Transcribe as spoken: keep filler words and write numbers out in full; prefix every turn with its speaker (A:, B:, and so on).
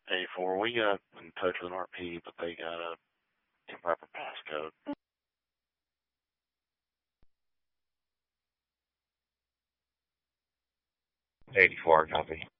A: eighty-four, we got in touch with an R P, but they got a improper passcode. eighty-four, copy.